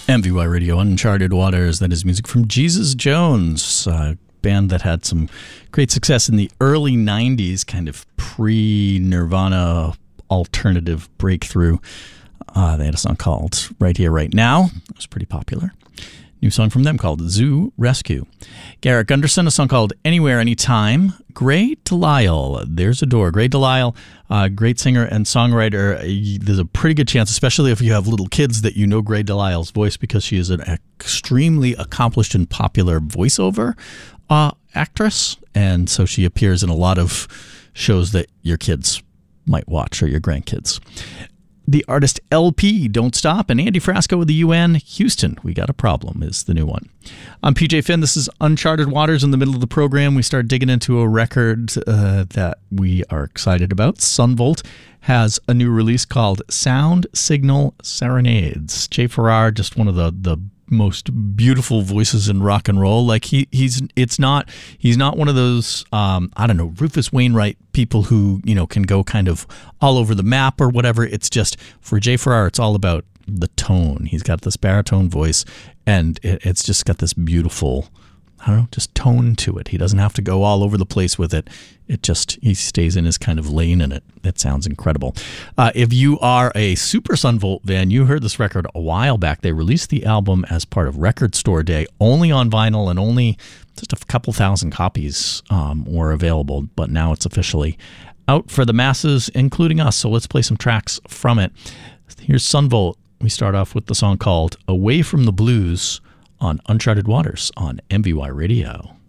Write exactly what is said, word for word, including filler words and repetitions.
M V Y Radio, Uncharted Waters. That is music from Jesus Jones, a band that had some great success in the early nineties, kind of pre-Nirvana alternative breakthrough. Uh, they had a song called Right Here, Right Now. It was pretty popular. New song from them called Zoo Rescue. Garrick Gunderson, a song called Anywhere, Anytime. Gray Delisle, There's a Door. Gray Delisle, uh, great singer and songwriter. There's a pretty good chance, especially if you have little kids, that you know Gray Delisle's voice because she is an extremely accomplished and popular voiceover uh, actress. And so she appears in a lot of shows that your kids might watch or your grandkids. The artist L P, Don't Stop, and Andy Frasco with the U N, Houston, We Got a Problem is the new one. I'm P J Finn. This is Uncharted Waters. In the middle of the program, we start digging into a record uh, that we are excited about. Sunvolt has a new release called Sound Signal Serenades. Jay Farrar, just one of the, the most beautiful voices in rock and roll. Like he he's it's not he's not one of those um I don't know, Rufus Wainwright people who, you know, can go kind of all over the map or whatever. It's just for Jay Farrar, it's all about the tone. He's got this baritone voice, and it, it's just got this beautiful, I don't know, just tone to it. He doesn't have to go all over the place with it. It just, he stays in his kind of lane, and it it sounds incredible. Uh, if you are a super Sunvolt fan, you heard this record a while back. They released the album as part of Record Store Day, only on vinyl, and only just a couple thousand copies um, were available, but now it's officially out for the masses, including us. So let's play some tracks from it. Here's Sunvolt. We start off with the song called Away from the Blues on Uncharted Waters on M V Y Radio.